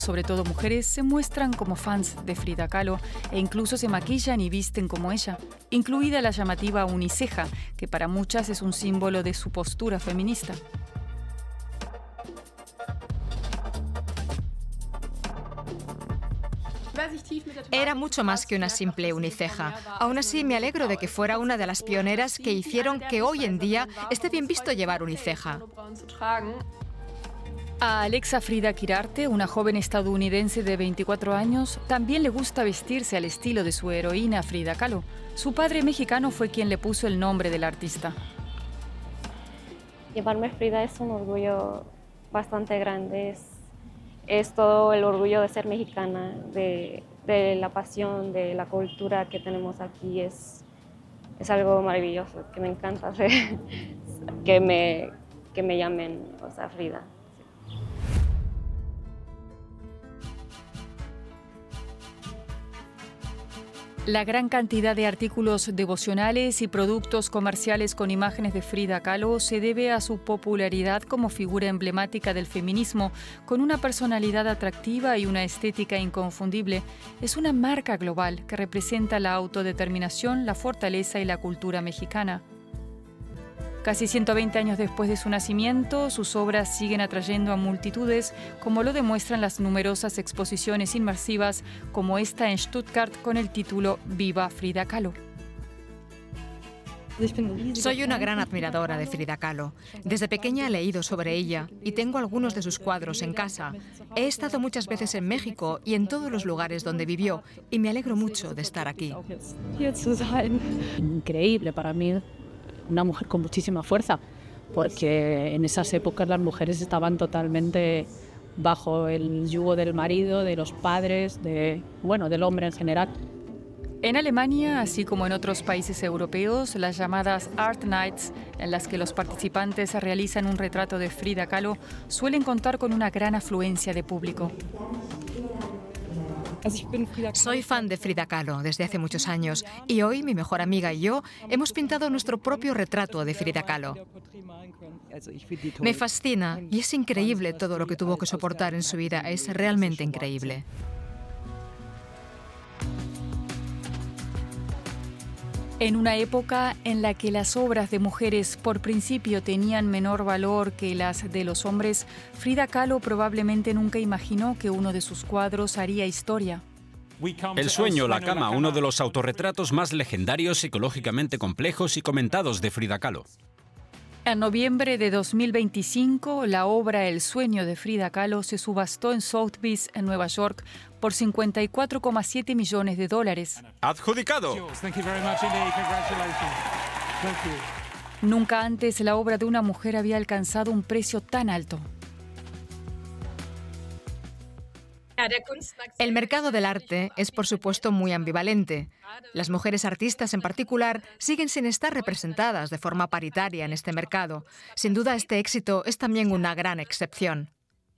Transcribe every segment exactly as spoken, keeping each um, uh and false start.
sobre todo mujeres, se muestran como fans de Frida Kahlo e incluso se maquillan y visten como ella, incluida la llamativa uniceja, que para muchas es un símbolo de su postura feminista. Era mucho más que una simple uniceja. Aún así, me alegro de que fuera una de las pioneras que hicieron que hoy en día esté bien visto llevar uniceja. A Alexa Frida Quirarte, una joven estadounidense de veinticuatro años, también le gusta vestirse al estilo de su heroína Frida Kahlo. Su padre mexicano fue quien le puso el nombre del artista. Llamarme Frida es un orgullo bastante grande. Es, es todo el orgullo de ser mexicana, de, de la pasión, de la cultura que tenemos aquí. Es, es algo maravilloso, que me encanta hacer, que, me, que me llamen, o sea, Frida. La gran cantidad de artículos devocionales y productos comerciales con imágenes de Frida Kahlo se debe a su popularidad como figura emblemática del feminismo, con una personalidad atractiva y una estética inconfundible. Es una marca global que representa la autodeterminación, la fortaleza y la cultura mexicana. Casi ciento veinte años después de su nacimiento, sus obras siguen atrayendo a multitudes, como lo demuestran las numerosas exposiciones inmersivas, como esta en Stuttgart con el título Viva Frida Kahlo. Soy una gran admiradora de Frida Kahlo. Desde pequeña he leído sobre ella y tengo algunos de sus cuadros en casa. He estado muchas veces en México y en todos los lugares donde vivió y me alegro mucho de estar aquí. Increíble para mí. Una mujer con muchísima fuerza, porque en esas épocas las mujeres estaban totalmente bajo el yugo del marido, de los padres, de, bueno, del hombre en general. En Alemania, así como en otros países europeos, las llamadas Art Nights, en las que los participantes realizan un retrato de Frida Kahlo, suelen contar con una gran afluencia de público. Soy fan de Frida Kahlo desde hace muchos años y hoy mi mejor amiga y yo hemos pintado nuestro propio retrato de Frida Kahlo. Me fascina y es increíble todo lo que tuvo que soportar en su vida, es realmente increíble. En una época en la que las obras de mujeres por principio tenían menor valor que las de los hombres, Frida Kahlo probablemente nunca imaginó que uno de sus cuadros haría historia. El sueño, la cama, uno de los autorretratos más legendarios, psicológicamente complejos y comentados de Frida Kahlo. En noviembre de dos mil veinticinco, la obra El sueño de Frida Kahlo se subastó en Sotheby's, en Nueva York, por cincuenta y cuatro coma siete millones de dólares. ¡Adjudicado! Nunca antes la obra de una mujer había alcanzado un precio tan alto. El mercado del arte es, por supuesto, muy ambivalente. Las mujeres artistas, en particular, siguen sin estar representadas de forma paritaria en este mercado. Sin duda, este éxito es también una gran excepción.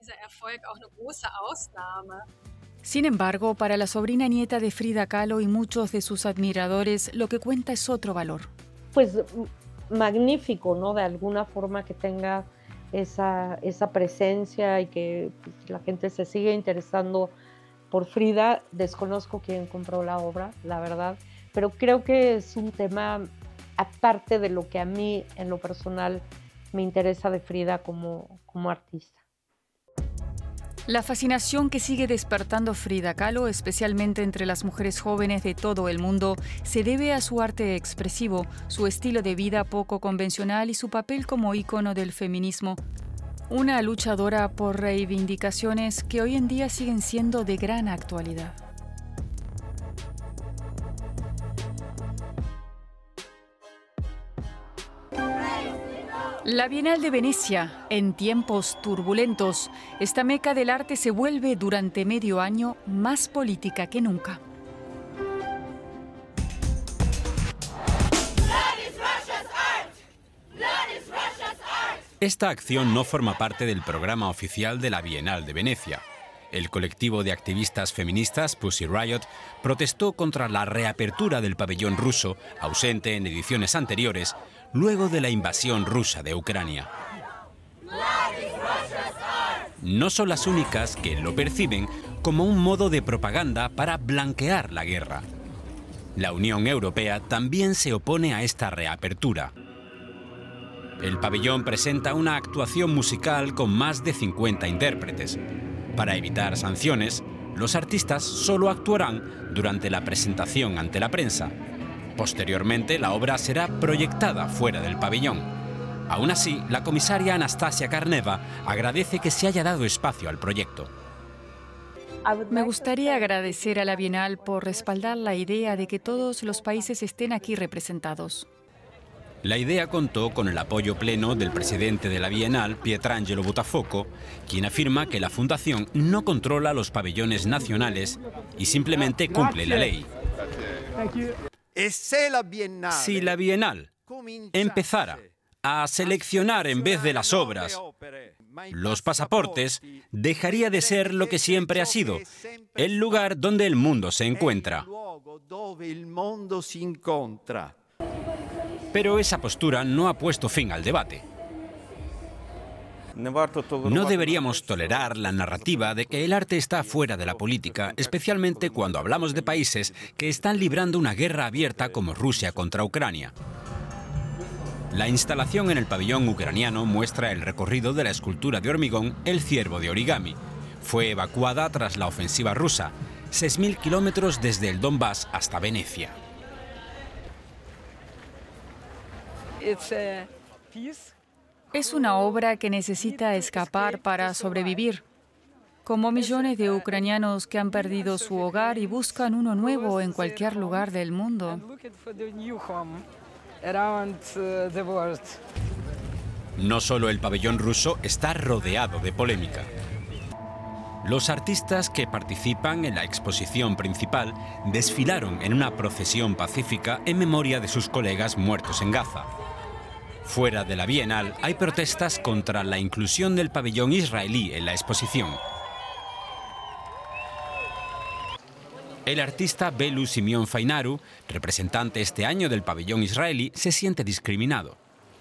Sin embargo, para la sobrina nieta de Frida Kahlo y muchos de sus admiradores, lo que cuenta es otro valor. Pues magnífico, ¿no? De alguna forma que tenga esa, esa presencia y que pues, la gente se siga interesando por Frida. Desconozco quién compró la obra, la verdad, pero creo que es un tema aparte de lo que a mí en lo personal me interesa de Frida como, como artista. La fascinación que sigue despertando Frida Kahlo, especialmente entre las mujeres jóvenes de todo el mundo, se debe a su arte expresivo, su estilo de vida poco convencional y su papel como ícono del feminismo. Una luchadora por reivindicaciones que hoy en día siguen siendo de gran actualidad. La Bienal de Venecia, en tiempos turbulentos, esta meca del arte se vuelve durante medio año más política que nunca. Esta acción no forma parte del programa oficial de la Bienal de Venecia. El colectivo de activistas feministas Pussy Riot protestó contra la reapertura del pabellón ruso, ausente en ediciones anteriores, luego de la invasión rusa de Ucrania. no son las únicas que lo perciben como un modo de propaganda para blanquear la guerra. La Unión Europea también se opone a esta reapertura. El pabellón presenta una actuación musical con más de cincuenta intérpretes. Para evitar sanciones, los artistas solo actuarán durante la presentación ante la prensa. Posteriormente, la obra será proyectada fuera del pabellón. Aún así, la comisaria Anastasia Karneva agradece que se haya dado espacio al proyecto. Me gustaría agradecer a la Bienal por respaldar la idea de que todos los países estén aquí representados. La idea contó con el apoyo pleno del presidente de la Bienal, Pietrangelo Buttafuoco, quien afirma que la fundación no controla los pabellones nacionales y simplemente cumple la ley. Si la Bienal empezara a seleccionar en vez de las obras los pasaportes, dejaría de ser lo que siempre ha sido, el lugar donde el mundo se encuentra. Pero esa postura no ha puesto fin al debate. No deberíamos tolerar la narrativa de que el arte está fuera de la política, especialmente cuando hablamos de países que están librando una guerra abierta como Rusia contra Ucrania. La instalación en el pabellón ucraniano muestra el recorrido de la escultura de hormigón El ciervo de origami. Fue evacuada tras la ofensiva rusa, seis mil kilómetros desde el Donbass hasta Venecia. Es una obra que necesita escapar para sobrevivir, como millones de ucranianos que han perdido su hogar y buscan uno nuevo en cualquier lugar del mundo. No solo el pabellón ruso está rodeado de polémica. Los artistas que participan en la exposición principal desfilaron en una procesión pacífica en memoria de sus colegas muertos en Gaza. Fuera de la Bienal hay protestas contra la inclusión del pabellón israelí en la exposición. El artista Belu Simeon Fainaru, representante este año del pabellón israelí, se siente discriminado.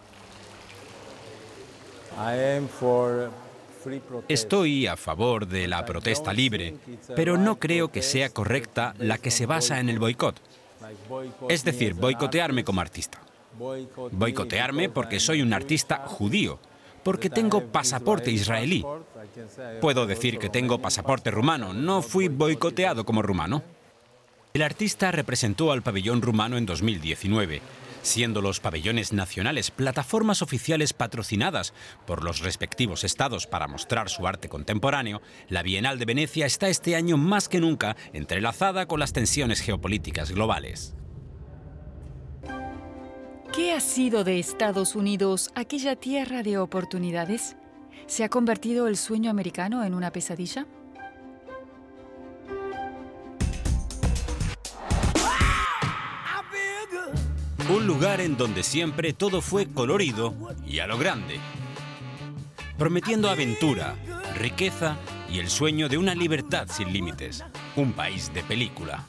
Estoy a favor de la protesta libre, pero no creo que sea correcta la que se basa en el boicot. Es decir, boicotearme como artista. Boicotearme porque soy un artista judío, porque tengo pasaporte israelí. Puedo decir que tengo pasaporte rumano, no fui boicoteado como rumano. El artista representó al pabellón rumano en dos mil diecinueve, siendo los pabellones nacionales plataformas oficiales patrocinadas por los respectivos estados para mostrar su arte contemporáneo. La Bienal de Venecia está este año más que nunca entrelazada con las tensiones geopolíticas globales. ¿Qué ha sido de Estados Unidos, aquella tierra de oportunidades? ¿Se ha convertido el sueño americano en una pesadilla? Un lugar en donde siempre todo fue colorido y a lo grande, prometiendo aventura, riqueza y el sueño de una libertad sin límites. Un país de película.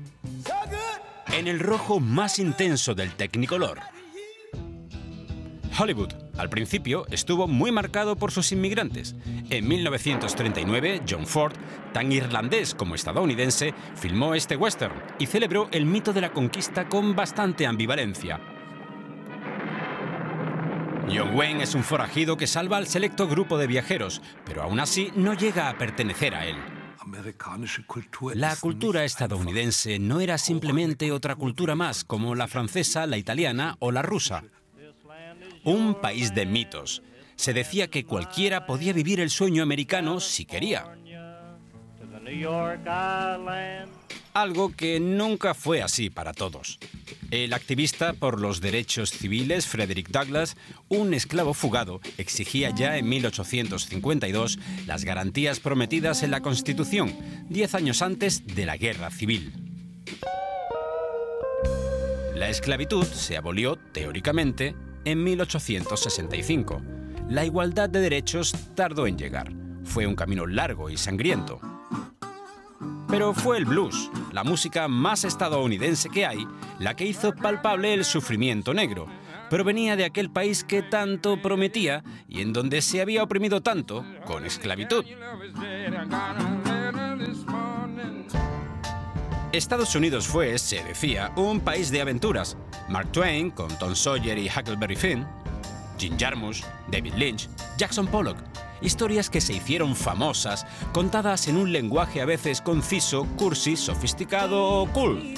En el rojo más intenso del Technicolor. Hollywood, al principio, estuvo muy marcado por sus inmigrantes. En mil novecientos treinta y nueve, John Ford, tan irlandés como estadounidense, filmó este western y celebró el mito de la conquista con bastante ambivalencia. John Wayne es un forajido que salva al selecto grupo de viajeros, pero aún así no llega a pertenecer a él. La cultura estadounidense no era simplemente otra cultura más, como la francesa, la italiana o la rusa. Un país de mitos. Se decía que cualquiera podía vivir el sueño americano si quería. Algo que nunca fue así para todos. El activista por los derechos civiles Frederick Douglass, un esclavo fugado, exigía ya en mil ochocientos cincuenta y dos las garantías prometidas en la Constitución, diez años antes de la Guerra Civil. La esclavitud se abolió, teóricamente, en mil ochocientos sesenta y cinco. La igualdad de derechos tardó en llegar. Fue un camino largo y sangriento. Pero fue el blues, la música más estadounidense que hay, la que hizo palpable el sufrimiento negro. provenía de aquel país que tanto prometía y en donde se había oprimido tanto con esclavitud. Estados Unidos fue, se decía, un país de aventuras. Mark Twain con Tom Sawyer y Huckleberry Finn, Jim Jarmusch, David Lynch, Jackson Pollock. Historias que se hicieron famosas, contadas en un lenguaje a veces conciso, cursi, sofisticado o cool.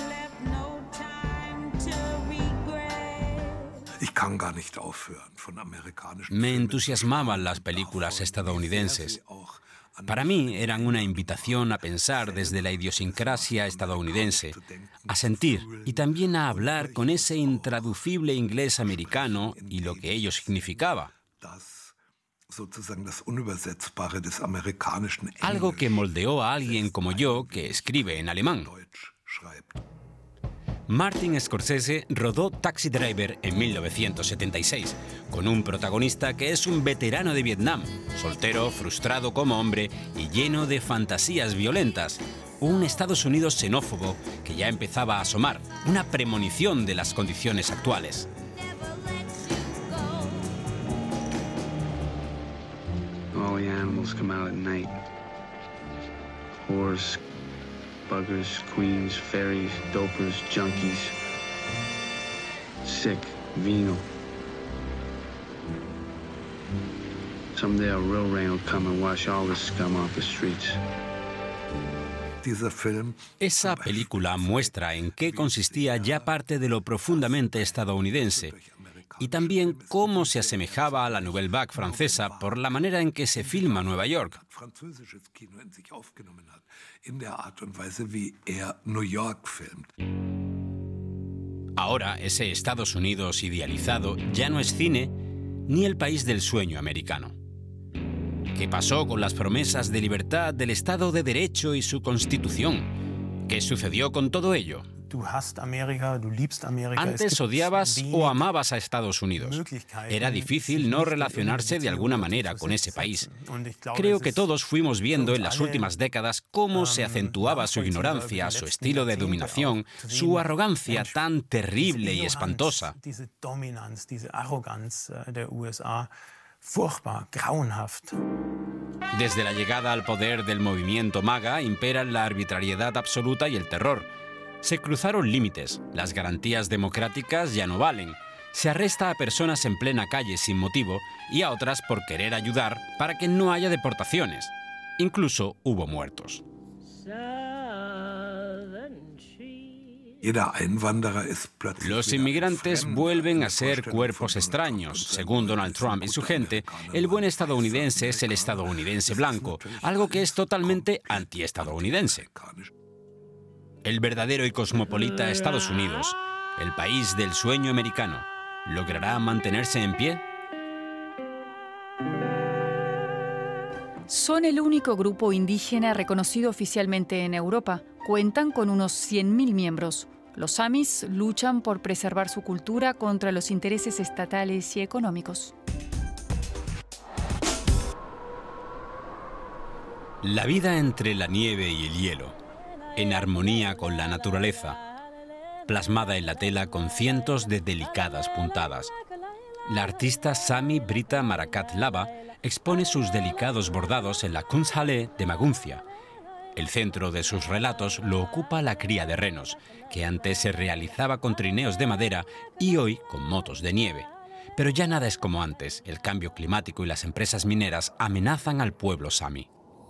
Me entusiasmaban las películas estadounidenses. Para mí eran una invitación a pensar desde la idiosincrasia estadounidense, a sentir y también a hablar con ese intraducible inglés americano y lo que ello significaba. Algo que moldeó a alguien como yo que escribe en alemán. Martin Scorsese rodó Taxi Driver en mil novecientos setenta y seis, con un protagonista que es un veterano de Vietnam, soltero, frustrado como hombre y lleno de fantasías violentas. Un Estados Unidos xenófobo que ya empezaba a asomar, una premonición de las condiciones actuales. All the animals come out at night. Whores, buggers, queens, fairies, dopers, junkies. Sick, venal. Someday a real rain will come and wash all the scum off the streets. Esa película muestra en qué consistía ya parte de lo profundamente estadounidense y también cómo se asemejaba a la Nouvelle Vague francesa por la manera en que se filma Nueva York. Ahora, ese Estados Unidos idealizado ya no es cine ni el país del sueño americano. ¿Qué pasó con las promesas de libertad del Estado de Derecho y su Constitución? ¿Qué sucedió con todo ello? Antes odiabas o amabas a Estados Unidos. Era difícil no relacionarse de alguna manera con ese país. Creo que todos fuimos viendo en las últimas décadas cómo se acentuaba su ignorancia, su estilo de dominación, su arrogancia tan terrible y espantosa. Desde la llegada al poder del movimiento MAGA imperan la arbitrariedad absoluta y el terror. Se cruzaron límites, las garantías democráticas ya no valen. Se arresta a personas en plena calle sin motivo y a otras por querer ayudar para que no haya deportaciones. Incluso hubo muertos. Los inmigrantes vuelven a ser cuerpos extraños. Según Donald Trump y su gente, el buen estadounidense es el estadounidense blanco, algo que es totalmente antiestadounidense. El verdadero y cosmopolita Estados Unidos, el país del sueño americano, ¿logrará mantenerse en pie? Son el único grupo indígena reconocido oficialmente en Europa. Cuentan con unos cien mil miembros. Los samis luchan por preservar su cultura contra los intereses estatales y económicos. La vida entre la nieve y el hielo, en armonía con la naturaleza, plasmada en la tela con cientos de delicadas puntadas. La artista Sami Brita Marakat Lava expone sus delicados bordados en la Kunsthalle de Maguncia. El centro de sus relatos lo ocupa la cría de renos, que antes se realizaba con trineos de madera y hoy con motos de nieve. Pero ya nada es como antes. El cambio climático y las empresas mineras amenazan al pueblo sami.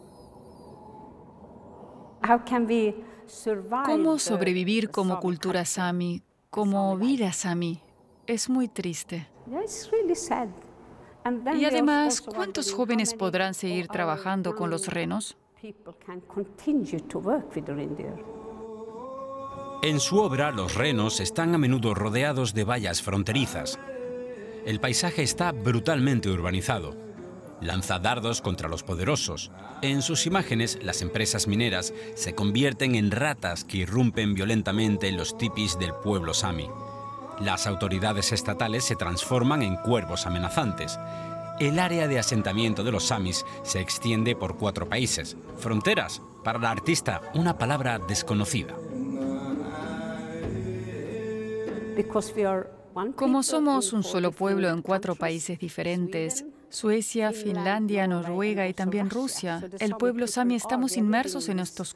¿Cómo sobrevivir como cultura sami, como vida sami? Es muy triste. Y además, ¿cuántos jóvenes podrán seguir trabajando con los renos? En su obra, los renos están a menudo rodeados de vallas fronterizas. El paisaje está brutalmente urbanizado. Lanza dardos contra los poderosos. En sus imágenes, las empresas mineras se convierten en ratas que irrumpen violentamente en los tipis del pueblo sami. Las autoridades estatales se transforman en cuervos amenazantes. El área de asentamiento de los samis se extiende por cuatro países. Fronteras, para la artista, una palabra desconocida. Como somos un solo pueblo en cuatro países diferentes, Suecia, Finlandia, Noruega y también Rusia, el pueblo sami estamos inmersos en estos